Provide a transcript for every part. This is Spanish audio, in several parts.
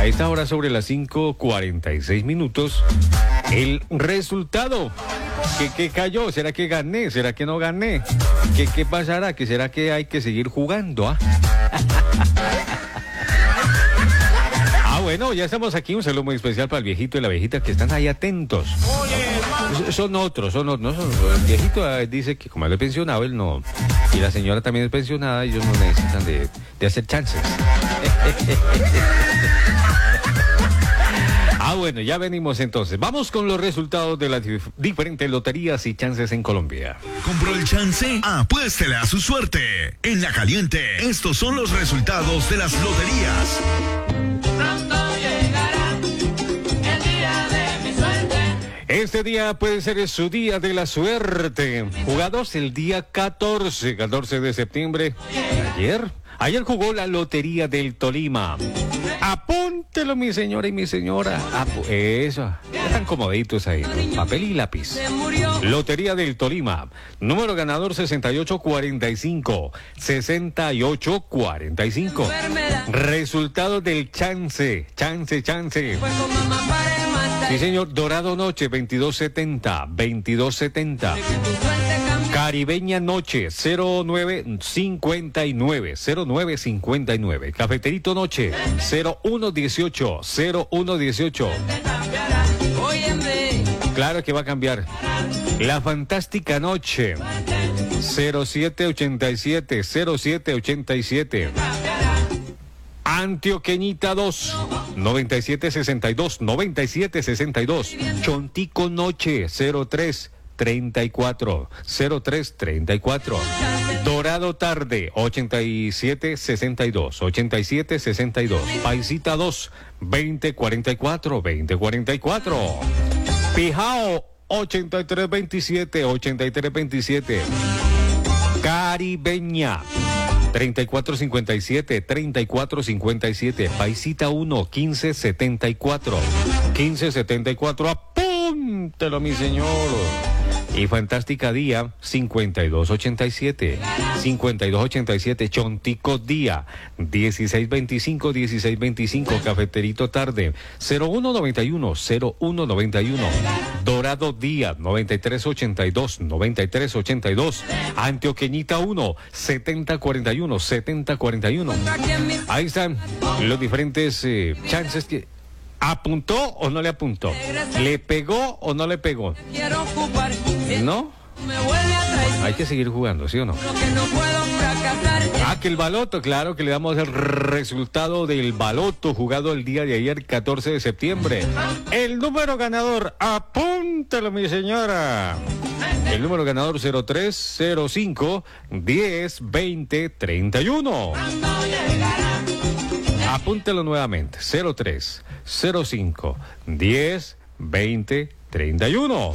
A esta hora sobre las 5:46, el resultado. ¿Qué cayó? ¿Será que gané? ¿Será que no gané? ¿Qué pasará? ¿Que será que hay que seguir jugando? Bueno, ya estamos aquí. Un saludo muy especial para el viejito y la viejita que están ahí atentos. Son otros. El viejito dice que como él es pensionado, él no. Y la señora también es pensionada, ellos no necesitan de hacer chances. Bueno, ya venimos entonces. Vamos con los resultados de las diferentes loterías y chances en Colombia. ¿Compró el chance? Apuéstele a su suerte. En La Caliente, estos son los resultados de las loterías. Este día puede ser su día de la suerte. Jugados el día 14 de septiembre. Ayer jugó la Lotería del Tolima. Apúntelo, mi señora y mi señora. Eso. Están comoditos ahí, ¿no? Papel y lápiz. Lotería del Tolima. Número ganador 6845. 6845. Resultado del chance. Chance. Sí, señor. Dorado Noche, 2270. Caribeña Noche, 0959. Cafeterito Noche, 0118. Claro que va a cambiar. La Fantástica Noche, 0787. Antioqueñita 2, 9762. Chontico Noche, 0334. Dorado Tarde, 8762. Paisita 2, 2044. Pijao, 8327. Caribeña, 3457. Paisita 1, 1574. Apúntelo, mi señor. Y Fantástica Día, 5287. Chontico Día, 1625. Cafeterito Tarde, 0191. Dorado Día, 9382. Antioqueñita 1, 7041. Ahí están los diferentes chances que... ¿Apuntó o no le apuntó? ¿Le pegó o no le pegó? ¿No? Hay que seguir jugando, ¿sí o no? Que el baloto, claro que le damos el resultado del baloto jugado el día de ayer, 14 de septiembre. El número ganador, apúntalo, mi señora. El número ganador 0305 102031. Apúntelo nuevamente, 0305 102031.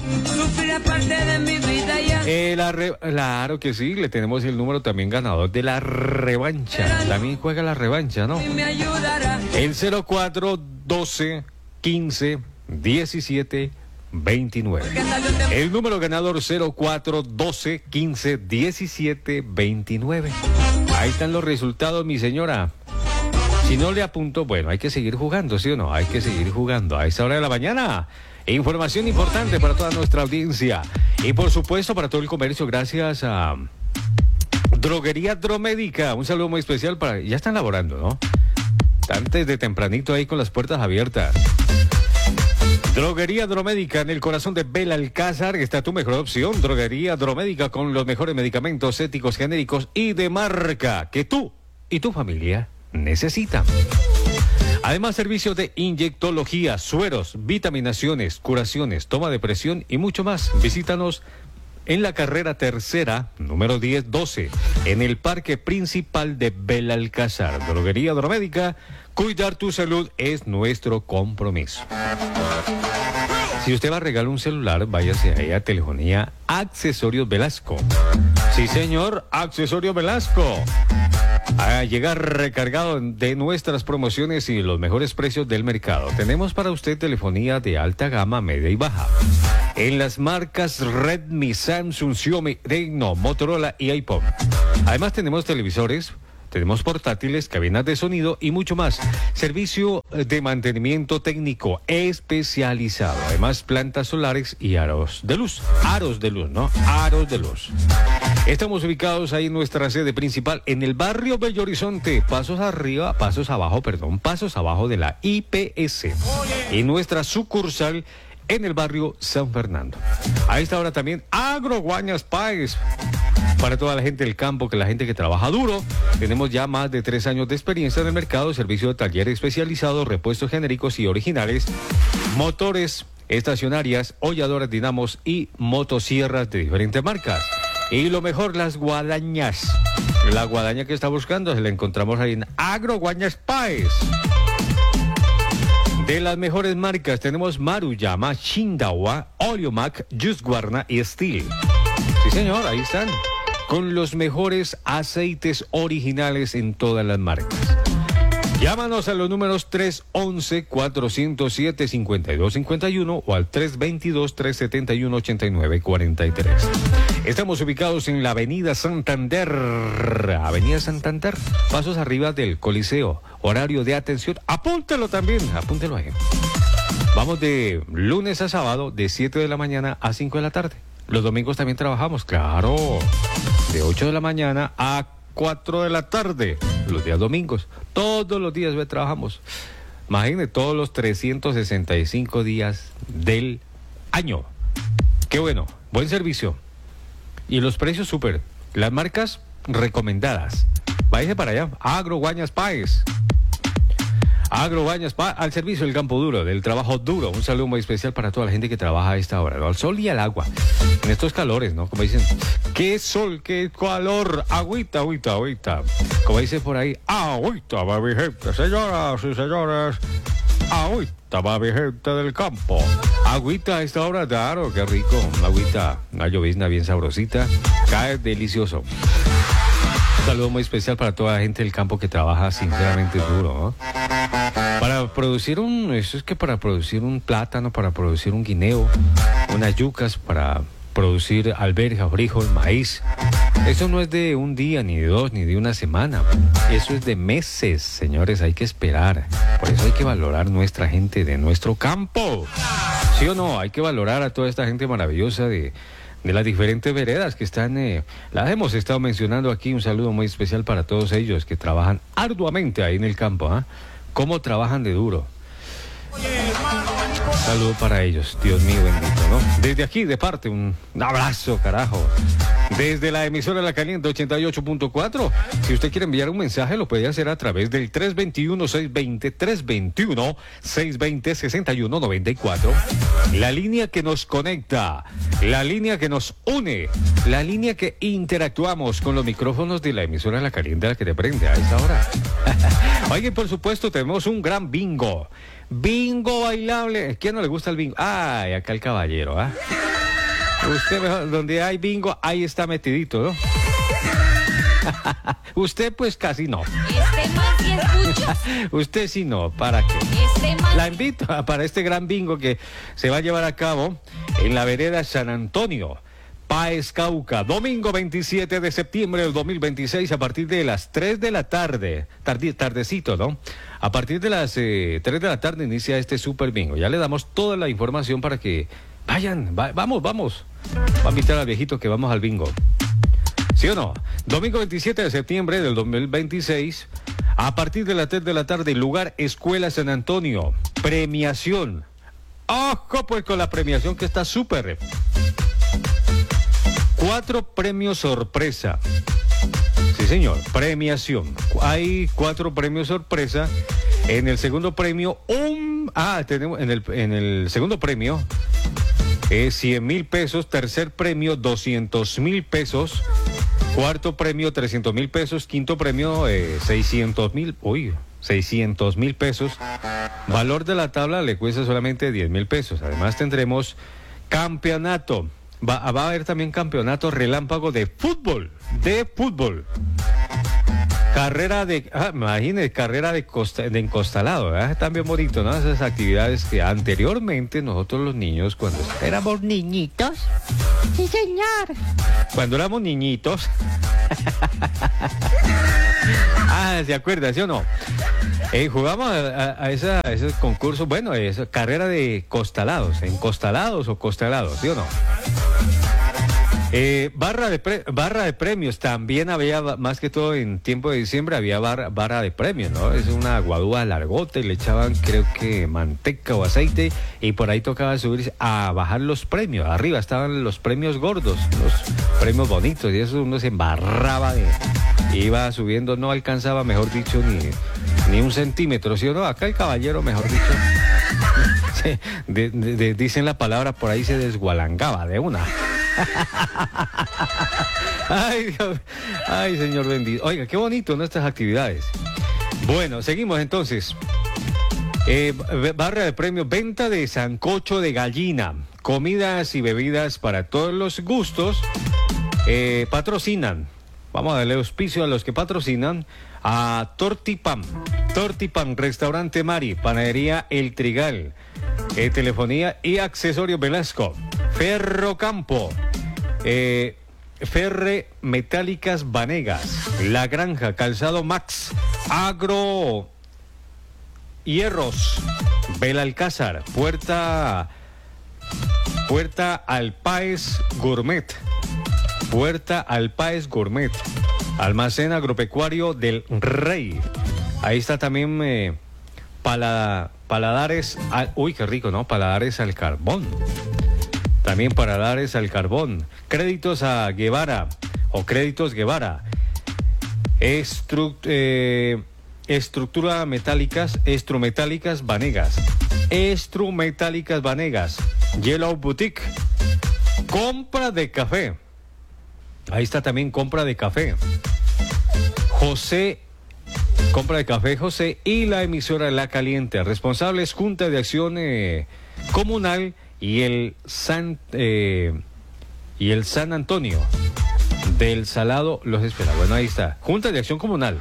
Claro que sí, le tenemos el número también ganador de la revancha. También juega la revancha, ¿no? El 0412 15 17 29. El número ganador 0412 15 17 29. Ahí están los resultados, mi señora. Si no le apunto, bueno, hay que seguir jugando, ¿sí o no? Hay que seguir jugando a esta hora de la mañana. Información importante para toda nuestra audiencia. Y por supuesto para todo el comercio, gracias a Droguería Dromédica. Un saludo muy especial para... Ya están laborando, ¿no? Están desde tempranito ahí con las puertas abiertas. Droguería Dromédica, en el corazón de Belalcázar, está tu mejor opción. Droguería Dromédica con los mejores medicamentos éticos, genéricos y de marca que tú y tu familia necesitan. Además, servicios de inyectología, sueros, vitaminaciones, curaciones, toma de presión y mucho más. Visítanos en la carrera tercera, número 1012, en el parque principal de Belalcázar. Droguería Dromédica, cuidar tu salud es nuestro compromiso. Si usted va a regalar un celular, váyase ahí a Telefonía Accesorios Velasco. Sí, señor, Accesorios Velasco. A llegar recargado de nuestras promociones y los mejores precios del mercado. Tenemos para usted telefonía de alta gama, media y baja. En las marcas Redmi, Samsung, Xiaomi, Tecno, Motorola y iPhone. Además tenemos televisores tenemos portátiles, cabinas de sonido y mucho más. Servicio de mantenimiento técnico especializado. Además, plantas solares y aros de luz. Aros de luz, ¿no? Aros de luz. Estamos ubicados ahí en nuestra sede principal en el barrio Bello Horizonte. Pasos abajo de la IPS. Y nuestra sucursal en el barrio San Fernando. A esta hora también Agroguañas Páez. Para toda la gente del campo, que la gente que trabaja duro. Tenemos ya más de 3 años de experiencia en el mercado, servicio de taller especializado, repuestos genéricos y originales, motores, estacionarias, holladoras, dinamos y motosierras de diferentes marcas. Y lo mejor, las guadañas. La guadaña que está buscando se la encontramos ahí en Agroguañas Páez. De las mejores marcas tenemos Maruyama, Shindawa, Oleomac, Husqvarna y Steel. Sí, señor, ahí están. Con los mejores aceites originales en todas las marcas. Llámanos a los números 311-407-5251 o al 322-371-8943. Estamos ubicados en la Avenida Santander. Avenida Santander, pasos arriba del Coliseo. Horario de atención, apúntelo también, apúntelo ahí. Vamos de lunes a sábado, de 7 de la mañana a 5 de la tarde. Los domingos también trabajamos, claro, de 8 de la mañana a 4 de la tarde, los días domingos. Todos los días trabajamos. Imagínense, todos los 365 días del año. Qué bueno, buen servicio. Y los precios súper. Las marcas recomendadas. Váyase para allá. Agroguañas Páez. Agroguañas Páez, al servicio del campo duro, del trabajo duro. Un saludo muy especial para toda la gente que trabaja a esta hora, ¿no? Al sol y al agua. En estos calores, ¿no? Como dicen, qué sol, qué calor. Agüita, agüita, agüita. Como dicen por ahí, agüita, baby gente. Señoras y señores, agüita, baby gente del campo. Agüita a esta hora, claro, qué rico. Una agüita, una llovizna bien sabrosita. Cae delicioso. Un saludo muy especial para toda la gente del campo que trabaja sinceramente duro, ¿no? Para producir para producir un plátano, para producir un guineo, unas yucas, para producir alberja, frijol, maíz. Eso no es de un día, ni de 2, ni de una semana. Eso es de meses, señores, hay que esperar. Por eso hay que valorar nuestra gente de nuestro campo. ¿Sí o no? Hay que valorar a toda esta gente maravillosa de las diferentes veredas que están, las hemos estado mencionando aquí. Un saludo muy especial para todos ellos que trabajan arduamente ahí en el campo, ¿eh? Cómo trabajan de duro. Un saludo para ellos, Dios mío bendito, ¿no? Desde aquí, de parte, un abrazo, carajo. Desde la emisora La Caliente 88.4. Si usted quiere enviar un mensaje, lo puede hacer a través del 321-620-6194. La línea que nos conecta, la línea que nos une, la línea que interactuamos con los micrófonos de la emisora La Caliente, la que te prende a esa hora. Oye, por supuesto, tenemos un gran bingo. Bingo bailable. ¿Quién no le gusta el bingo? Ay, acá el caballero, ¿ah? Usted mejor, donde hay bingo, ahí está metidito, ¿no? Usted pues casi no. Más y escucha. Usted sí no, ¿para qué? La invito para este gran bingo que se va a llevar a cabo en la vereda San Antonio, Páez, Cauca, domingo 27 de septiembre del 2026 a partir de las 3 de la tarde, tardecito, ¿no? A partir de las 3 de la tarde inicia este super bingo. Ya le damos toda la información para que vayan, vamos. Va a invitar al viejito que vamos al bingo. ¿Sí o no? Domingo 27 de septiembre del 2026 a partir de las 3 de la tarde, lugar Escuela San Antonio. Premiación. Ojo pues con la premiación que está súper. 4 premios sorpresa. Sí, señor, premiación. Hay 4 premios sorpresa. En el segundo premio, tenemos en el segundo premio 100,000 pesos. Tercer premio, 200,000 pesos. Cuarto premio, 300,000 pesos. Quinto premio, 600,000. 600,000 pesos. Valor de la tabla le cuesta solamente 10,000 pesos. Además tendremos campeonato. Va a haber también campeonato relámpago de fútbol. Carrera imagínate, carrera de encostalado, ¿verdad? Están bien bonito, ¿no? Esas actividades que anteriormente nosotros los niños, cuando éramos niñitos. Sí, señor. Cuando éramos niñitos. ¿Se acuerda, sí o no? Jugamos a ese concurso, bueno, esa carrera de costalados, encostalados o costalados, ¿sí o no? Barra de premios, también había, más que todo en tiempo de diciembre, había barra de premios, ¿no? Es una guadúa largota y le echaban, creo que, manteca o aceite, y por ahí tocaba subir a bajar los premios. Arriba estaban los premios gordos, los premios bonitos, y eso uno se embarraba iba subiendo, no alcanzaba, mejor dicho, ni un centímetro, ¿sí o no? Acá el caballero, mejor dicho, dicen la palabra, por ahí se desgualangaba de una. Ay, Dios, ay, señor bendito. Oiga, qué bonito nuestras actividades. Bueno, seguimos entonces. Barra de premios, venta de sancocho de gallina, comidas y bebidas para todos los gustos. Patrocinan. Vamos a darle auspicio a los que patrocinan. A Tortipam, Restaurante Mari, Panadería El Trigal, Telefonía y Accesorios Velasco, Ferrocampo, Ferre Metálicas Vanegas, La Granja, Calzado Max, Agro Hierros, Belalcázar, Puerta Alpáez Gourmet, Almacén Agropecuario del Rey. Ahí está también Paladares, uy, qué rico, ¿no? Paladares al carbón. También Paladares al carbón. Créditos a Guevara o Créditos Guevara. Estrumetálicas Vanegas. Yellow Boutique. Compra de café. Ahí está también compra de café. Compra de café José y la emisora La Caliente. Responsables Junta de Acción Comunal y el San Antonio del Salado los espera. Bueno, ahí está. Junta de Acción Comunal.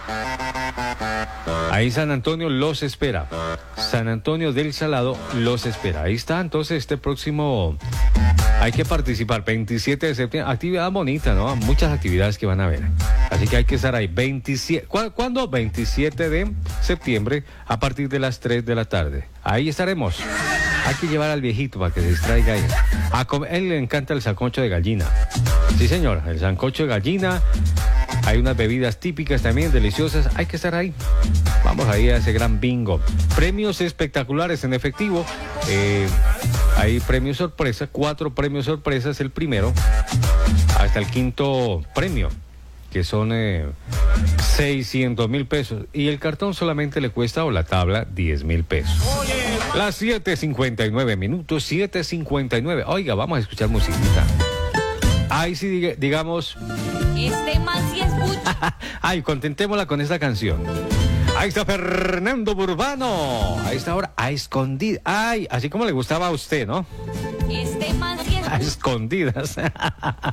Ahí San Antonio los espera. San Antonio del Salado los espera. Ahí está, entonces este próximo... Hay que participar, 27 de septiembre, actividad bonita, ¿no? Muchas actividades que van a haber. Así que hay que estar ahí. 27, ¿cuándo? 27 de septiembre a partir de las 3 de la tarde. Ahí estaremos. Hay que llevar al viejito para que se distraiga ahí. A él le encanta el sancocho de gallina. Sí, señor, el sancocho de gallina. Hay unas bebidas típicas también, deliciosas. Hay que estar ahí. Vamos ahí a ese gran bingo. Premios espectaculares en efectivo. Hay premios sorpresa, 4 premios sorpresas, el primero hasta el 5.º premio, que son 600,000 pesos. Y el cartón solamente le cuesta, o la tabla, 10,000 pesos. Las 7:59 minutos, 7:59. Oiga, vamos a escuchar musiquita. Ahí sí, digamos... Este man sí es mucho. Ay, contentémosla con esta canción. Ahí está Fernando Burbano. Ahí está ahora a escondidas. Ay, así como le gustaba a usted, ¿no? Este man sí es mucho. A escondidas.